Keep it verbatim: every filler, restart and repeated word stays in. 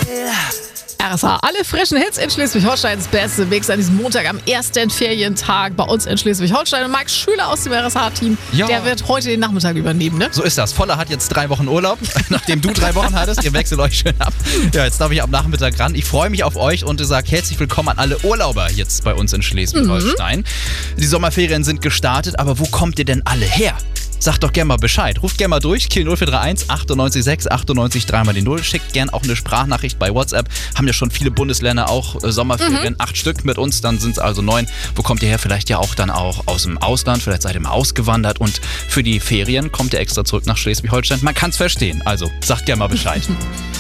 R S H, alle frischen Hits in Schleswig-Holsteins beste Mix an diesem Montag am ersten Ferientag bei uns in Schleswig-Holstein. Und Mike Schüler aus dem R S H-Team, Ja. der wird heute den Nachmittag übernehmen, ne? So ist das. Voller hat jetzt drei Wochen Urlaub, nachdem du drei Wochen hattest. Ihr wechselt euch schön ab. Ja, jetzt darf ich am Nachmittag ran. Ich freue mich auf euch und sage herzlich willkommen an alle Urlauber jetzt bei uns in Schleswig-Holstein. Mhm. Die Sommerferien sind gestartet, aber wo kommt ihr denn alle her? Sagt doch gerne mal Bescheid. Ruft gerne mal durch. Kiel null vier drei eins achtundneunzig sechs achtundneunzig drei mal die null. Schickt gerne auch eine Sprachnachricht bei WhatsApp. Haben ja schon viele Bundesländer auch äh, Sommerferien. Mhm. Acht Stück mit uns, dann sind es also neun. Wo kommt ihr her? Vielleicht ja auch dann auch aus dem Ausland. Vielleicht seid ihr mal ausgewandert. Und für die Ferien kommt ihr extra zurück nach Schleswig-Holstein. Man kann es verstehen. Also sagt gerne mal Bescheid.